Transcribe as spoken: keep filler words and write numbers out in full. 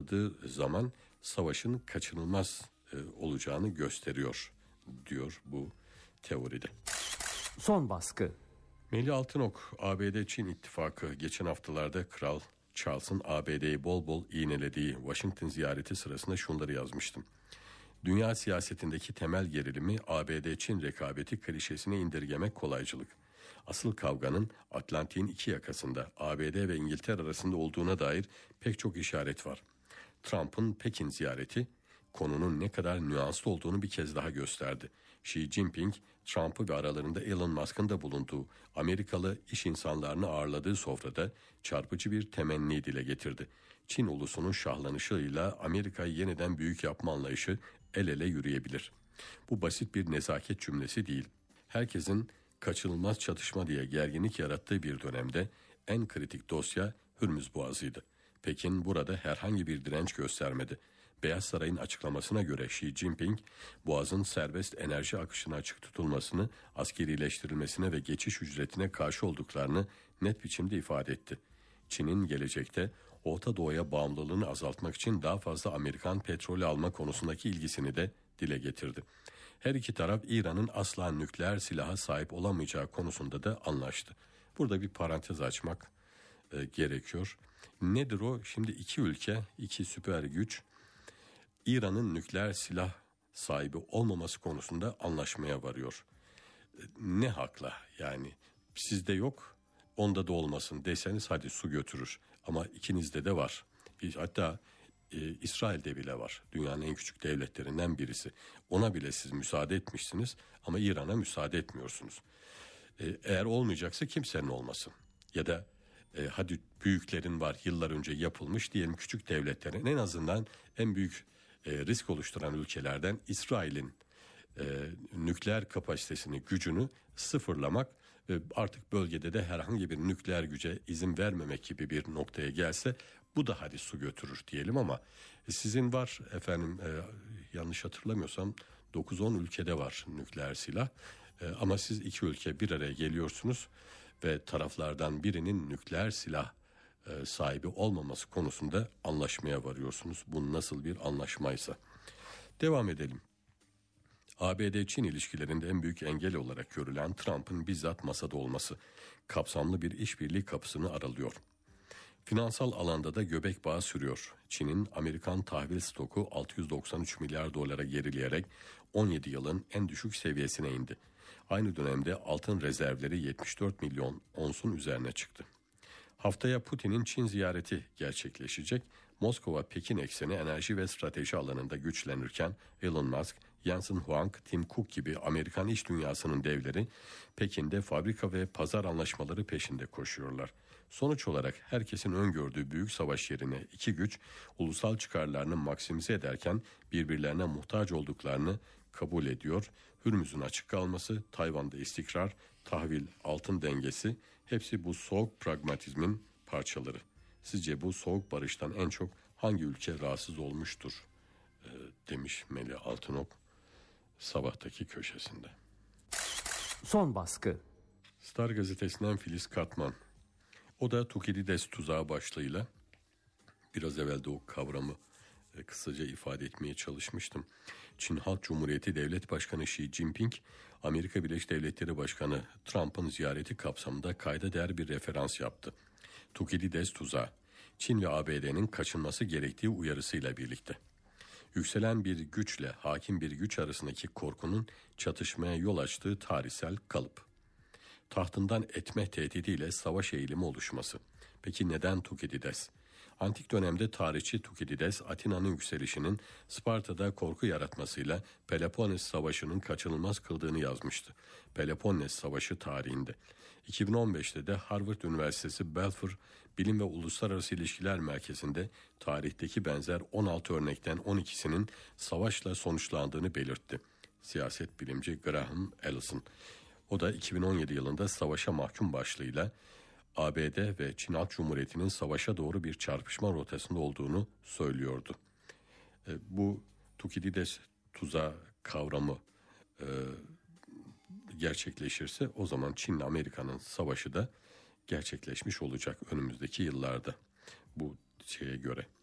saldırdığı zaman savaşın kaçınılmaz e, olacağını gösteriyor diyor bu teoride. Son baskı. Melih Altınok, A B D-Çin ittifakı geçen haftalarda Kral Charles'ın A B D'yi bol bol iğnelediği Washington ziyareti sırasında şunları yazmıştım. Dünya siyasetindeki temel gerilimi A B D-Çin rekabeti klişesine indirgemek kolaycılık. Asıl kavganın Atlantik'in iki yakasında A B D ve İngiltere arasında olduğuna dair pek çok işaret var. Trump'ın Pekin ziyareti konunun ne kadar nüanslı olduğunu bir kez daha gösterdi. Xi Jinping, Trump'ı ve aralarında Elon Musk'ın da bulunduğu Amerikalı iş insanlarını ağırladığı sofrada çarpıcı bir temenni dile getirdi. Çin ulusunun şahlanışıyla Amerika'yı yeniden büyük yapma anlayışı el ele yürüyebilir. Bu basit bir nezaket cümlesi değil. Herkesin kaçınılmaz çatışma diye gerginlik yarattığı bir dönemde en kritik dosya Hürmüz Boğazı'ydı. Pekin burada herhangi bir direnç göstermedi. Beyaz Saray'ın açıklamasına göre Xi Jinping, Boğaz'ın serbest enerji akışına açık tutulmasını, askerileştirilmesine ve geçiş ücretine karşı olduklarını net biçimde ifade etti. Çin'in gelecekte Orta Doğu'ya bağımlılığını azaltmak için daha fazla Amerikan petrolü alma konusundaki ilgisini de dile getirdi. Her iki taraf İran'ın asla nükleer silaha sahip olamayacağı konusunda da anlaştı. Burada bir parantez açmak e, gerekiyor. Nedir o? Şimdi iki ülke, iki süper güç İran'ın nükleer silah sahibi olmaması konusunda anlaşmaya varıyor. E, ne hakla? Yani sizde yok, onda da olmasın deseniz hadi su götürür. Ama ikinizde de var. Hatta e, İsrail'de bile var. Dünyanın en küçük devletlerinden birisi. Ona bile siz müsaade etmişsiniz ama İran'a müsaade etmiyorsunuz. E, eğer olmayacaksa kimsenin olmasın. Ya da e, hadi büyüklerin var, yıllar önce yapılmış, diyelim küçük devletlerin, en azından en büyük e, risk oluşturan ülkelerden İsrail'in e, nükleer kapasitesini, gücünü sıfırlamak ve artık bölgede de herhangi bir nükleer güce izin vermemek gibi bir noktaya gelse, bu da hadi su götürür diyelim. Ama sizin var efendim, e, yanlış hatırlamıyorsam dokuz on ülkede var nükleer silah, e, ama siz iki ülke bir araya geliyorsunuz ve taraflardan birinin nükleer silah e, sahibi olmaması konusunda anlaşmaya varıyorsunuz. Bu nasıl bir anlaşmaysa. Devam edelim. A B D-Çin ilişkilerinde en büyük engel olarak görülen Trump'ın bizzat masada olması kapsamlı bir işbirliği kapısını aralıyor. Finansal alanda da göbek bağı sürüyor. Çin'in Amerikan tahvil stoku altı yüz doksan üç milyar dolara gerileyerek on yedi yılın en düşük seviyesine indi. Aynı dönemde altın rezervleri yetmiş dört milyon onsun üzerine çıktı. Haftaya Putin'in Çin ziyareti gerçekleşecek. Moskova-Pekin ekseni enerji ve strateji alanında güçlenirken Elon Musk, Jensen Huang, Tim Cook gibi Amerikan iş dünyasının devleri Pekin'de fabrika ve pazar anlaşmaları peşinde koşuyorlar. Sonuç olarak herkesin öngördüğü büyük savaş yerine iki güç ulusal çıkarlarını maksimize ederken birbirlerine muhtaç olduklarını kabul ediyor. Hürmüz'ün açık kalması, Tayvan'da istikrar, tahvil, altın dengesi, hepsi bu soğuk pragmatizmin parçaları. Sizce bu soğuk barıştan en çok hangi ülke rahatsız olmuştur? E, demiş Melih Altınok sabahtaki köşesinde. Son baskı. Star gazetesinden Filiz Katman. O da Tukidides tuzağı başlığıyla, biraz evvel de o kavramı e, kısaca ifade etmeye çalışmıştım. Çin Halk Cumhuriyeti Devlet Başkanı Xi Jinping, Amerika Birleşik Devletleri Başkanı Trump'ın ziyareti kapsamında kayda değer bir referans yaptı. Tukidides tuzağı, Çin ve A B D'nin kaçınması gerektiği uyarısıyla birlikte. Yükselen bir güçle hakim bir güç arasındaki korkunun çatışmaya yol açtığı tarihsel kalıp. Tahtından etme tehdidiyle savaş eğilimi oluşması. Peki neden Tukidides? Antik dönemde tarihçi Tukidides, Atina'nın yükselişinin Sparta'da korku yaratmasıyla Peloponnes Savaşı'nın kaçınılmaz kıldığını yazmıştı. Peloponnes Savaşı tarihinde. iki bin on beşte de Harvard Üniversitesi Belfer Bilim ve Uluslararası İlişkiler Merkezi'nde tarihteki benzer on altı örnekten on ikisinin savaşla sonuçlandığını belirtti. Siyaset bilimci Graham Allison. O da iki bin on yedi yılında Savaşa Mahkum başlığıyla A B D ve Çin Halk Cumhuriyeti'nin savaşa doğru bir çarpışma rotasında olduğunu söylüyordu. E, bu Tukidides tuzağı kavramı e, gerçekleşirse o zaman Çin'le Amerika'nın savaşı da gerçekleşmiş olacak önümüzdeki yıllarda bu şeye göre.